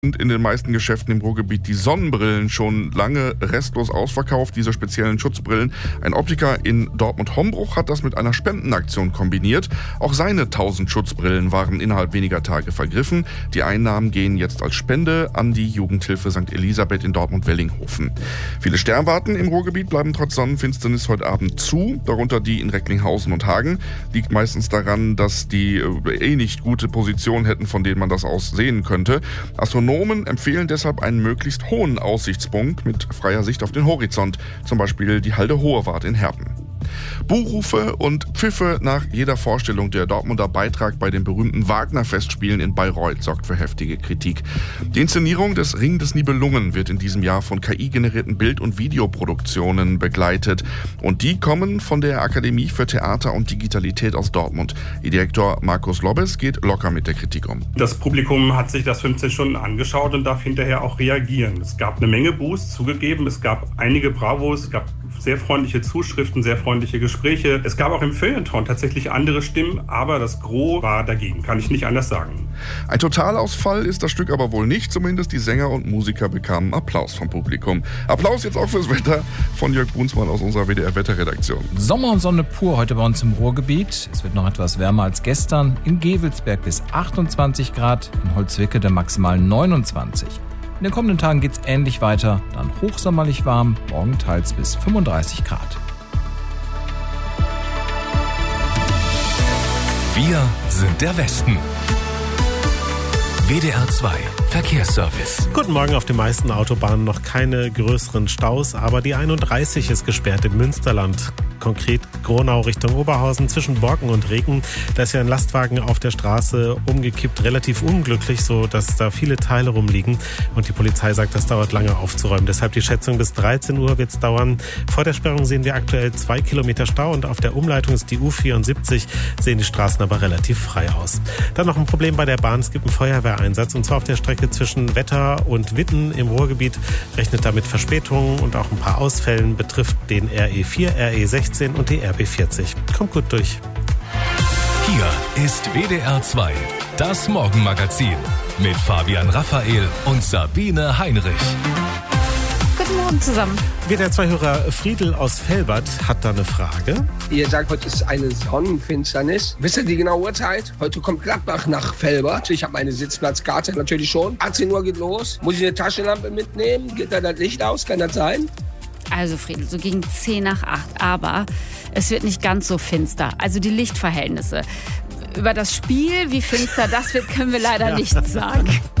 Sind in den meisten Geschäften im Ruhrgebiet die Sonnenbrillen schon lange restlos ausverkauft, diese speziellen Schutzbrillen. Ein Optiker in Dortmund-Hombruch hat das mit einer Spendenaktion kombiniert. Auch seine 1000 Schutzbrillen waren innerhalb weniger Tage vergriffen. Die Einnahmen gehen jetzt als Spende an die Jugendhilfe St. Elisabeth in Dortmund-Wellinghofen. Viele Sternwarten im Ruhrgebiet bleiben trotz Sonnenfinsternis heute Abend zu, darunter die in Recklinghausen und Hagen. Liegt meistens daran, dass die nicht gute Position hätten, von denen man das aus sehen könnte. Astronomen empfehlen deshalb einen möglichst hohen Aussichtspunkt mit freier Sicht auf den Horizont, zum Beispiel die Halde Hohewart in Herpen. Buhrufe und Pfiffe nach jeder Vorstellung. Der Dortmunder Beitrag bei den berühmten Wagner-Festspielen in Bayreuth sorgt für heftige Kritik. Die Inszenierung des Ring des Nibelungen wird in diesem Jahr von KI-generierten Bild- und Videoproduktionen begleitet. Und die kommen von der Akademie für Theater und Digitalität aus Dortmund. Ihr Direktor Markus Lobbes geht locker mit der Kritik um. Das Publikum hat sich das 15 Stunden angeschaut und darf hinterher auch reagieren. Es gab eine Menge Buß, zugegeben. Es gab einige Bravos, es gab sehr freundliche Zuschriften, sehr freundliche Gespräche. Es gab auch im Feuilleton tatsächlich andere Stimmen, aber das Gros war dagegen, kann ich nicht anders sagen. Ein Totalausfall ist das Stück aber wohl nicht, zumindest die Sänger und Musiker bekamen Applaus vom Publikum. Applaus jetzt auch fürs Wetter von Jörg Brunsmann aus unserer WDR-Wetterredaktion. Sommer und Sonne pur heute bei uns im Ruhrgebiet. Es wird noch etwas wärmer als gestern. In Gevelsberg bis 28 Grad, in Holzwickede maximal 29. In den kommenden Tagen geht's ähnlich weiter, dann hochsommerlich warm, morgen teils bis 35 Grad. Wir sind der Westen. WDR 2 Verkehrsservice. Guten Morgen. Auf den meisten Autobahnen noch keine größeren Staus, aber die 31 ist gesperrt im Münsterland. Konkret Gronau Richtung Oberhausen zwischen Borken und Regen. Da ist ja ein Lastwagen auf der Straße umgekippt, relativ unglücklich, so dass da viele Teile rumliegen. Und die Polizei sagt, das dauert lange aufzuräumen. Deshalb die Schätzung, bis 13 Uhr wird es dauern. Vor der Sperrung sehen wir aktuell 2 Kilometer Stau und auf der Umleitung ist die U74, sehen die Straßen aber relativ frei aus. Dann noch ein Problem bei der Bahn. Es gibt einen Feuerwehreinsatz und zwar auf der Strecke zwischen Wetter und Witten im Ruhrgebiet. Rechnet damit Verspätungen und auch ein paar Ausfällen. Betrifft den RE4, RE16 und die RB40. Kommt gut durch. Hier ist WDR 2, das Morgenmagazin mit Fabian Raphael und Sabine Heinrich. Guten Morgen zusammen. WDR 2-Hörer Friedel aus Velbert hat da eine Frage. Ihr sagt, heute ist eine Sonnenfinsternis. Wisst ihr die genaue Uhrzeit? Heute kommt Gladbach nach Velbert. Ich habe meine Sitzplatzkarte natürlich schon. 18 Uhr geht los. Muss ich eine Taschenlampe mitnehmen? Geht da das Licht aus? Kann das sein? Also Friedel, so gegen 10 nach 8. Aber es wird nicht ganz so finster. Also die Lichtverhältnisse. Über das Spiel, wie finster das wird, können wir leider nichts sagen.